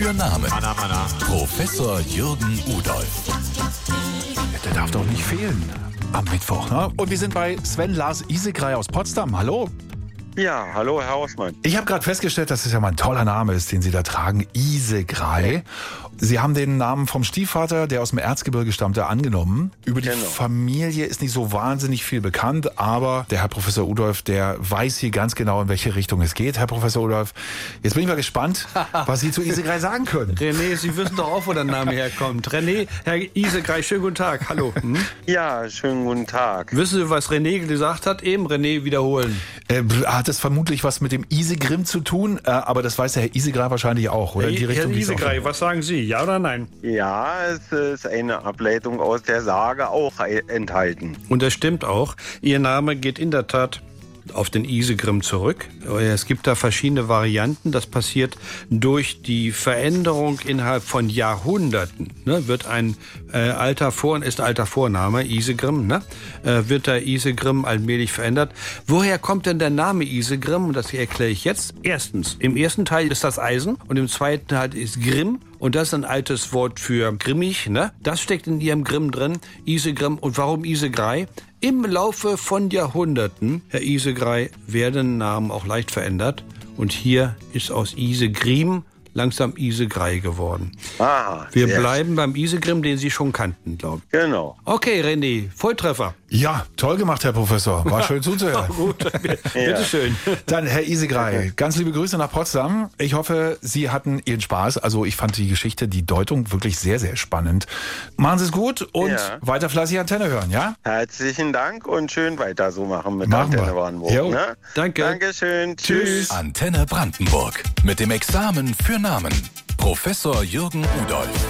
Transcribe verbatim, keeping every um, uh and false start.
Für Namen. Anna, Anna. Professor Jürgen Rudolph. Der darf doch nicht fehlen am Mittwoch. Ne? Und wir sind bei Sven Lars Isegrey aus Potsdam. Hallo. Ja, hallo Herr Hausmann. Ich habe gerade festgestellt, dass es ja mal ein toller Name ist, den Sie da tragen, Isegrey. Sie haben den Namen vom Stiefvater, der aus dem Erzgebirge stammte, angenommen. Über die Genau. Familie ist nicht so wahnsinnig viel bekannt, aber der Herr Professor Rudolph, der weiß hier ganz genau, in welche Richtung es geht. Herr Professor Rudolph, jetzt bin ich mal gespannt, was Sie zu Isegrey sagen können. René, Sie wissen doch auch, wo der Name herkommt. René, Herr Isegrey, schönen guten Tag. Hallo. Hm? Ja, schönen guten Tag. Wissen Sie, was René gesagt hat? Eben René wiederholen. Äh, hat es vermutlich was mit dem Isegrim zu tun, äh, aber das weiß der Herr Isegrey wahrscheinlich auch, oder? In die Herr Richtung, die es auch Isegrey, schon- was sagen Sie? Ja oder nein? Ja, es ist eine Ableitung aus der Sage auch enthalten. Und das stimmt auch. Ihr Name geht in der Tat auf den Isegrim zurück. Es gibt da verschiedene Varianten. Das passiert durch die Veränderung innerhalb von Jahrhunderten. Ne, wird ein äh, alter Vor ist alter Vorname Isegrim, ne? Äh, wird der Isegrim allmählich verändert. Woher kommt denn der Name Isegrim? Und das erkläre ich jetzt. Erstens, im ersten Teil ist das Eisen und im zweiten Teil ist Grimm. Und das ist ein altes Wort für grimmig, ne? Das steckt in ihrem Grimm drin, Isegrim. Und warum Isegrey? Im Laufe von Jahrhunderten, Herr Isegrey, werden Namen auch leicht verändert. Und hier ist aus Isegrim langsam Isegrey geworden. Ah, Wir sehr bleiben beim Isegrim, den Sie schon kannten, glaube ich. schön. Genau. Okay, René, Volltreffer. Ja, toll gemacht, Herr Professor. War schön zuzuhören. Gut, bitteschön. Dann, Herr Isegrey, ganz liebe Grüße nach Potsdam. Ich hoffe, Sie hatten Ihren Spaß. Also ich fand die Geschichte, die Deutung wirklich sehr, sehr spannend. Machen Sie es gut und Ja. weiter fleißig Antenne hören, ja? Herzlichen Dank und schön weiter so machen mit Machen Antenne wir. Brandenburg. Jo. Ne? Danke. Dankeschön. Tschüss. Antenne Brandenburg. Mit dem Examen für Namen. Professor Jürgen Rudolph.